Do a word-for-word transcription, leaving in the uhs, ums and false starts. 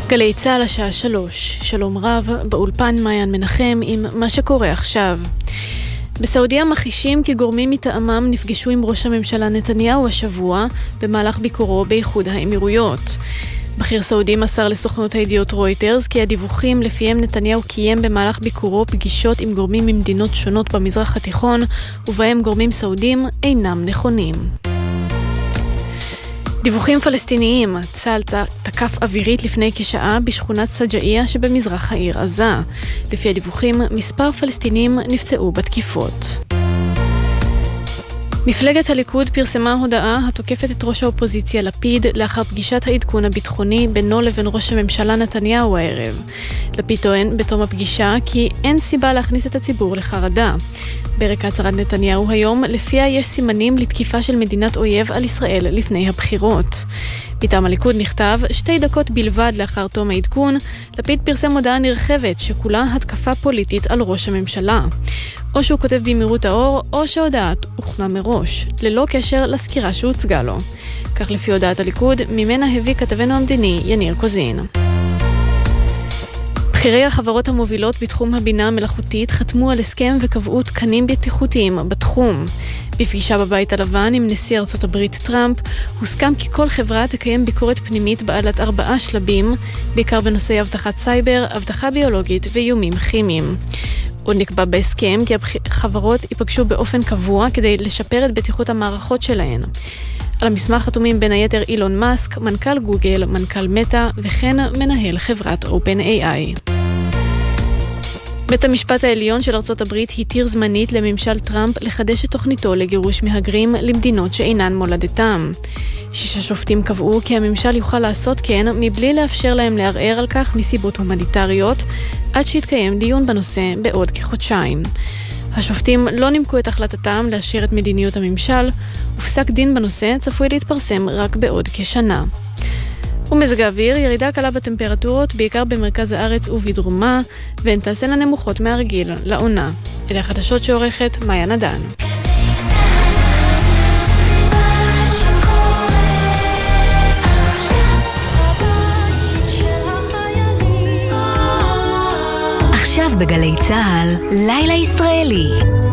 גלי צהל השעה שלוש, שלום רב, באולפן מעיין מנחם עם מה שקורה עכשיו. בסעודיה מכחישים כי גורמים מטעמם נפגשו עם ראש הממשלה נתניהו השבוע במהלך ביקורו באיחוד האמירויות. בכיר סעודי מסר לסוכנות הידיעות רויטרס כי הדיווחים לפיהם נתניהו קיים במהלך ביקורו פגישות עם גורמים ממדינות שונות במזרח התיכון ובהם גורמים סעודים אינם נכונים. דיווחים פלסטיניים, צה"ל תקף אווירית לפני כשעה בשכונת סג'איה שבמזרח העיר עזה. לפי הדיווחים, מספר פלסטינים נפצעו בתקיפות. מפלגת הליכוד פרסמה הודעה התוקפת את ראש האופוזיציה לפיד לאחר פגישת העדכון הביטחוני בינו לבין ראש הממשלה נתניהו הערב. לפיד טוען בתום הפגישה כי אין סיבה להכניס את הציבור לחרדה. ברקע הצהרת נתניהו היום, לפיה יש סימנים לתקיפה של מדינת אויב על ישראל לפני הבחירות. מטעם הליכוד נכתב, שתי דקות בלבד לאחר תום העדכון, לפיד פרסם הודעה נרחבת שכולה התקפה פוליטית על ראש הממשלה. או שהוא כותב במהירות האור, או שההודעה הוכנה מראש, ללא קשר לסקירה שהוצגה לו. כך לפי הודעת הליכוד, ממנה הביא כתבנו המדיני יניר קוזין. בכירי החברות המובילות בתחום הבינה המלאכותית חתמו על הסכם וקבעו תקנים בטיחותיים בתחום. בפגישה בבית הלבן עם נשיא ארצות הברית טראמפ, הוסכם כי כל חברה תקיים ביקורת פנימית בעלת ארבעה שלבים, בעיקר בנושאי אבטחת סייבר, אבטחה ביולוגית ואיומים כימיים. עוד נקבע בהסכם כי החברות ייפגשו באופן קבוע כדי לשפר את בטיחות המערכות שלהן. על המסמך חתומים בין היתר אילון מאסק, מנכ"ל גוגל, מנכ"ל מטא וכן מנהל חברת אופן איי איי. בית המשפט העליון של ארצות הברית התיר זמנית לממשל טראמפ לחדש את תוכניתו לגירוש מהגרים למדינות שאינן מולדתם. שישה שופטים קבעו כי הממשל יוכל לעשות כן מבלי לאפשר להם לערער על כך מסיבות הומניטריות, עד שיתקיים דיון בנושא בעוד כחודשיים. השופטים לא נימקו את החלטתם להשאיר את מדיניות הממשל, ופסק דין בנושא צפוי להתפרסם רק בעוד כשנה. ומזג האוויר, ירידה קלה בטמפרטורות, בעיקר במרכז הארץ ובדרומה, והן תעשינה נמוכות מהרגיל לעונה. אלה החדשות שעורכת מעיין עדן. עכשיו בגלי צהל, לילה ישראלי.